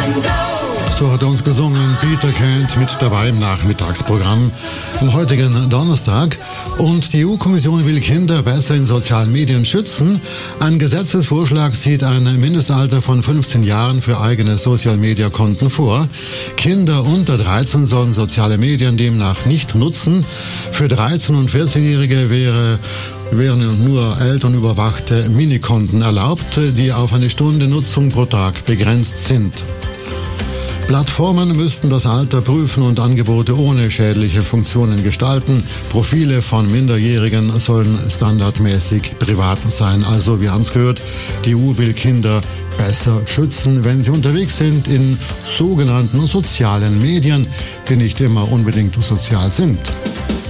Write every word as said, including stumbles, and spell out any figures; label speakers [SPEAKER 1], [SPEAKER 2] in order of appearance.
[SPEAKER 1] So hat uns gesungen Peter Kent mit dabei im Nachmittagsprogramm am heutigen Donnerstag. Und die E U-Kommission will Kinder besser in sozialen Medien schützen. Ein Gesetzesvorschlag sieht ein Mindestalter von fünfzehn Jahren für eigene Social-Media-Konten vor. Kinder unter dreizehn sollen soziale Medien demnach nicht nutzen. Für dreizehn- und vierzehnjährige wäre wären nur elternüberwachte Minikonten erlaubt, die auf eine Stunde Nutzung pro Tag begrenzt sind. Plattformen müssten das Alter prüfen und Angebote ohne schädliche Funktionen gestalten. Profile von Minderjährigen sollen standardmäßig privat sein. Also, wir haben es gehört, die E U will Kinder besser schützen, wenn sie unterwegs sind in sogenannten sozialen Medien, die nicht immer unbedingt sozial sind.